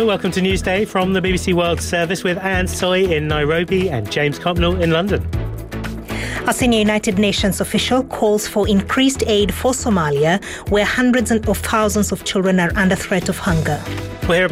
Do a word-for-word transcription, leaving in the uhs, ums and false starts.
Hello, welcome to Newsday from the B B C World Service with Anne Soy in Nairobi and James Copnell in London. A senior United Nations official calls for increased aid for Somalia, where hundreds of thousands of children are under threat of hunger. We'll hear